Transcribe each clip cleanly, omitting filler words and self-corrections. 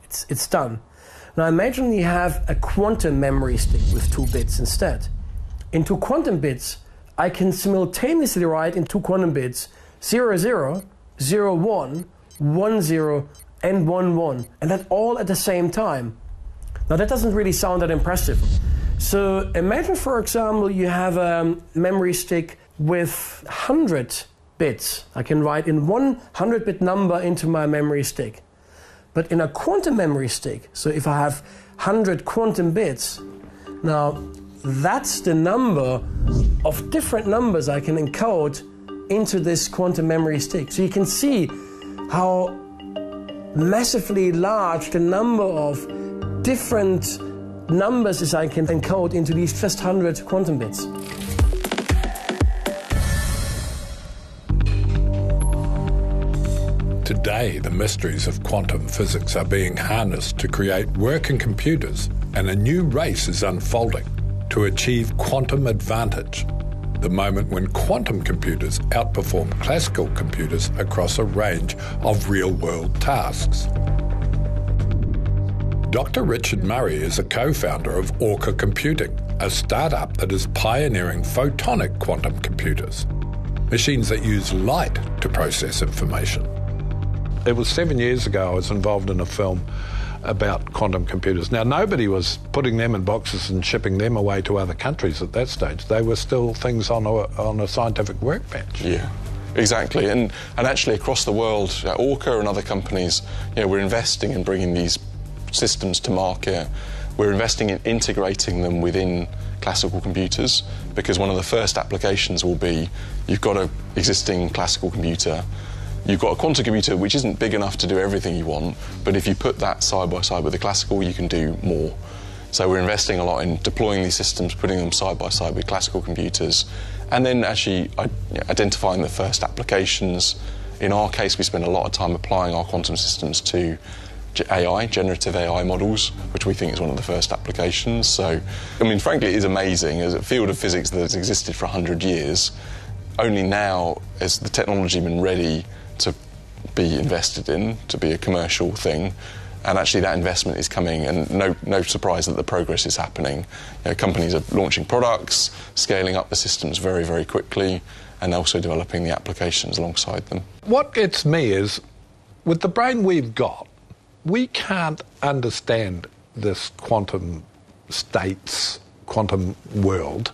It's done. Now imagine you have a quantum memory stick with 2 bits instead. In 2 quantum bits, I can simultaneously write in 2 quantum bits 00, 01, 10, and 11, and that all at the same time. Now that doesn't really sound that impressive. So imagine, for example, you have a memory stick with 100 bits. I can write in 100-bit number into my memory stick. But in a quantum memory stick, so if I have 100 quantum bits, now that's the number of different numbers I can encode into this quantum memory stick. So you can see how massively large the number of different numbers is I can encode into these just 100 quantum bits. Today, the mysteries of quantum physics are being harnessed to create working computers, and a new race is unfolding to achieve quantum advantage, the moment when quantum computers outperform classical computers across a range of real-world tasks. Dr. Richard Murray is a co-founder of Orca Computing, a startup that is pioneering photonic quantum computers, machines that use light to process information. It was 7 years ago I was involved in a film about quantum computers. Now, nobody was putting them in boxes and shipping them away to other countries at that stage. They were still things on a scientific workbench. Yeah, exactly. And actually across the world, Orca and other companies, we're investing in bringing these systems to market. We're investing in integrating them within classical computers, because one of the first applications will be you've got an existing classical computer, you've got a quantum computer which isn't big enough to do everything you want, but if you put that side by side with the classical, you can do more. So we're investing a lot in deploying these systems, putting them side by side with classical computers, and then actually identifying the first applications. In our case, we spend a lot of time applying our quantum systems to AI, generative AI models, which we think is one of the first applications. So, I mean, frankly, it is amazing. As a field of physics that has existed for 100 years, only now has the technology been ready to be invested in, to be a commercial thing, and actually that investment is coming, and no surprise that the progress is happening. Companies are launching products, scaling up the systems very, very quickly, and also developing the applications alongside them. What gets me is, with the brain we've got, we can't understand this quantum states, quantum world,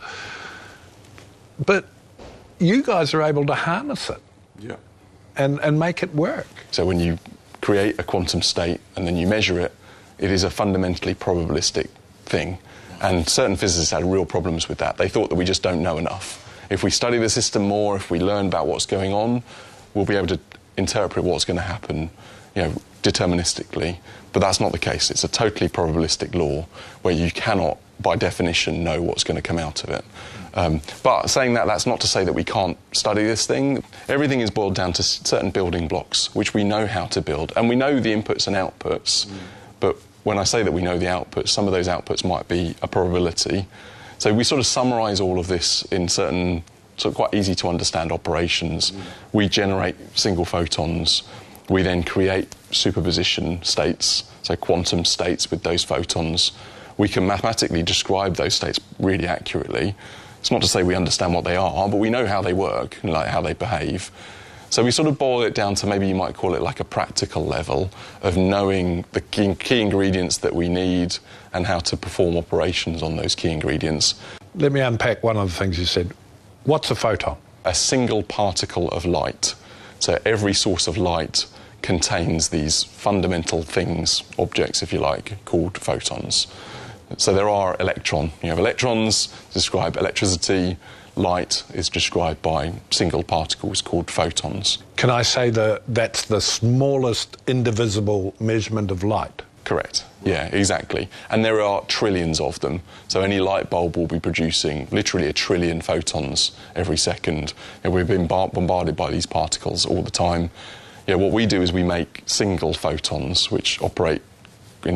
but you guys are able to harness it. Yeah. And make it work. So when you create a quantum state and then you measure it, it is a fundamentally probabilistic thing. And certain physicists had real problems with that. They thought that we just don't know enough. If we study the system more, if we learn about what's going on, we'll be able to interpret what's going to happen, deterministically. But that's not the case. It's a totally probabilistic law where you cannot, by definition, know what's going to come out of it. But saying that, that's not to say that we can't study this thing. Everything is boiled down to certain building blocks, which we know how to build. And we know the inputs and outputs. But when I say that we know the outputs, some of those outputs might be a probability. So we sort of summarise all of this in certain sort of quite easy to understand operations. We generate single photons. We then create superposition states, so quantum states with those photons. We can mathematically describe those states really accurately. It's not to say we understand what they are, but we know how they work, like how they behave. So we sort of boil it down to, maybe you might call it like a practical level of knowing the key ingredients that we need and how to perform operations on those key ingredients. Let me unpack one of the things you said. What's a photon? A single particle of light. So every source of light contains these fundamental things, objects if you like, called photons. So there are you have electrons, describe electricity. Light is described by single particles called photons. Can I say that's the smallest indivisible measurement of light? Correct. Yeah, exactly. And there are trillions of them. So any light bulb will be producing literally 1 trillion photons every second. And we've been bombarded by these particles all the time. What we do is we make single photons which operate in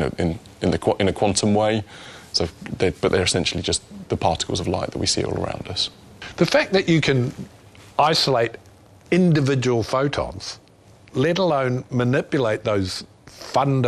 a quantum way. So but they're essentially just the particles of light that we see all around us. The fact that you can isolate individual photons, let alone manipulate those fundamental